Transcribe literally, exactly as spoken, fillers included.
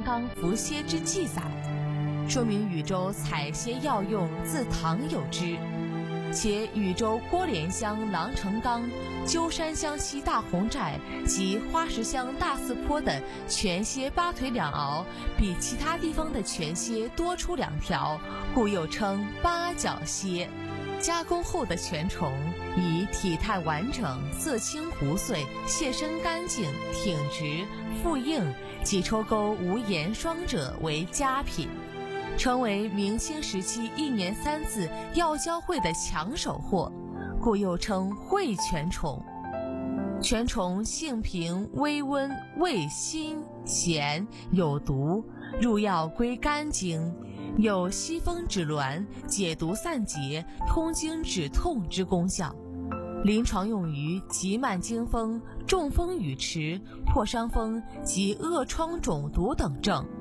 纲服蝎之记载，说明禹州采蝎药用自唐有之。且禹州郭连乡郎城冈、鸠山乡西大红寨及花石乡大寺坡的全蝎八腿两螯，比其他地方的全蝎多出两条，故又称八角蝎。加工后的全虫以体态完整、色青糊碎、蟹身干净、挺直、腹硬及抽沟无盐霜者为佳品，成为明清时期一年三次药交会的抢手货，故又称会全虫。全虫性平微温，味辛咸有毒，入药归肝经，有息风止挛、解毒散结、通经止痛之功效。临床用于急慢惊风、中风语迟、破伤风及恶疮肿毒等症。